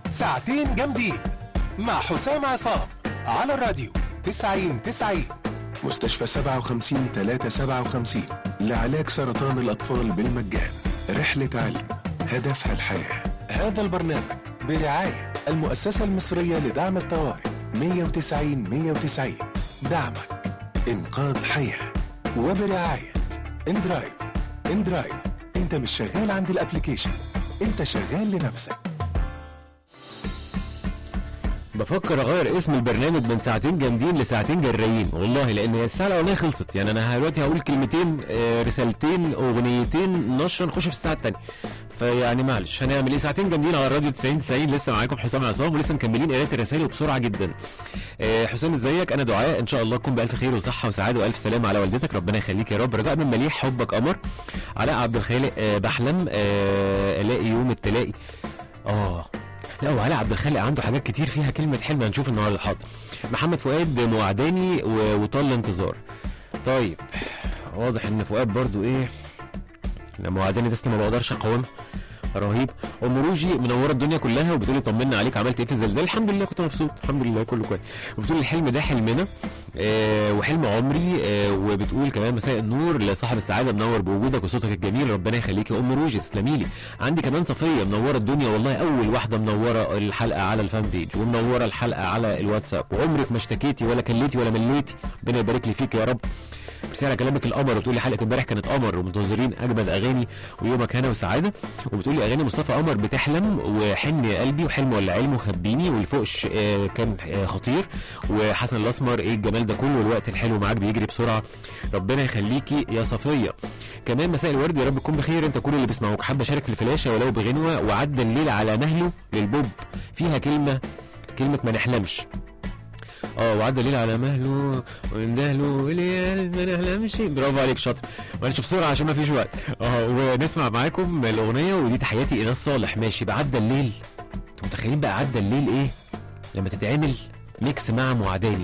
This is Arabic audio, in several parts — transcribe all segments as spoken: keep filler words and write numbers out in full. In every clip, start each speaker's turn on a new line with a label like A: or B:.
A: ساعتين جامدين مع حسام عصام على الراديو تسعين تسعين. مستشفى سبعة وخمسين ثلاثة سبعة وخمسين لعلاج سرطان الأطفال بالمجان. رحلة علم هدفها الحياة. هذا البرنامج برعاية المؤسسة المصرية لدعم الطوارئ مية وتسعين مية وتسعين. دعمك إنقاذ حياة. وبرعاية اندرايف. اندرايف انت مش شغال عند الابليكيشن، انت شغال لنفسك.
B: بفكر اغير اسم البرنامج من ساعتين جامدين لساعتين جرايين والله، لان الساعه الاولانيه خلصت. يعني انا دلوقتي هقول كلمتين، رسالتين، اغنيتين، نشره، نخش في الساعه الثانيه. فيعني معلش هنعمل ايه؟ ساعتين جامدين على الراديو تسعين تسعين. لسه معاكم حسام عصام ولسه مكملين قرايه الرسائل وبسرعه جدا. آه حسام ازيك؟ انا دعاء، ان شاء الله تكون بالف خير وصحه وسعاده والف سلامه على والدتك، ربنا يخليك يا رب. رجاء من مليح حبك قمر. علاء عبد الخالق، آه بحلم آه الاقي يوم التلاقي. اه لا، وعلاء عبد الخالق عنده حاجات كتير فيها كلمه حلم، هنشوف النهارده. حاضر. محمد فؤاد موعداني وطال انتظار. طيب واضح ان فؤاد برضو ايه لما وعداني ده ما بقدرش اقاوم. رهيب. ام روجي منوره الدنيا كلها وبتقولي طمنا عليك، عملت ايه في الزلزال؟ الحمد لله كنت مبسوط، الحمد لله كله كويس. وبتقول الحلم ده حلمنا آه وحلم عمري آه وبتقول كمان مساء النور لصاحب السعاده، منور بوجودك وصوتك الجميل، ربنا يخليكي يا ام روجي، تسلمي لي. عندي كمان صفيه منوره الدنيا والله، اول واحده منوره الحلقه على الفان بيج ومنوره الحلقه على الواتساب، وعمرك ما اشتكيتي ولا كليتي ولا مليتي، ربنا يبارك لي فيك يا رب. بس على كلامك القمر، وبتقولي حلقه امبارح كانت قمر ومنتظرين اجمد اغاني ويومك هنا وسعاده. وبتقولي اغاني مصطفى قمر بتحلم وحن يا قلبي وحلم ولا علم وخبيني والفوقش آه كان آه خطير، وحسن الاسمر ايه الجمال ده كله والوقت الحلو معاك بيجري بسرعه، ربنا يخليكي يا صفيه. كمان مساء الورد، يا رب تكون بخير انت كل اللي بيسمعوك. حابه اشارك في الفلاشه ولو بغنوه، وعدى الليل على مهله للبوب، فيها كلمه كلمه ما نحلمش. اه وعدى الليل على مهله وندهله ليال ما نحلمش. برافو عليك شاطر. معلش بسرعه عشان ما فيش وقت. اه ونسمع معاكم الاغنيه، ودي تحياتي ايناس صالح. ماشي بعدى الليل. انتوا متخيلين بقى عدى الليل ايه لما تتعمل ميكس مع موعداني؟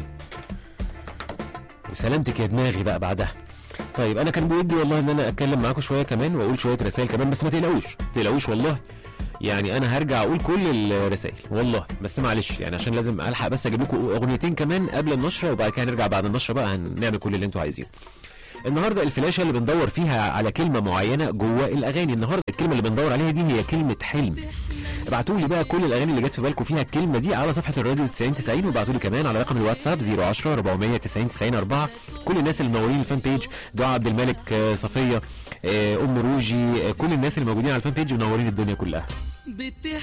B: وسلامتك يا دماغي بقى بعدها. طيب انا كان بودي والله ان انا اتكلم معاكم شويه كمان واقول شويه رسائل كمان، بس ما تقلقوش ما تقلقوش والله، يعني انا هرجع اقول كل الرسائل والله، بس معلش يعني عشان لازم الحق بس اجيب لكم اغنيتين كمان قبل النشره، وبعد كده نرجع بعد النشره بقى هنعمل كل اللي انتوا عايزينه. النهارده الفلاشه اللي بندور فيها على كلمه معينه جوه الاغاني. النهارده الكلمه اللي بندور عليها دي هي كلمه حلم. ابعتوا لي بقى كل الاغاني اللي جت في بالكم فيها الكلمه دي على صفحه الراديو تسعين تسعين، وابعتوا لي كمان على رقم الواتساب صفر عشرة أربعمية تسعين تسعين أربعة. كل الناس اللي منورين الفان بيج، دعاء عبد الملك، صفيه، ام روجي، كل الناس اللي موجودين على الفان بيج منورين الدنيا كلها.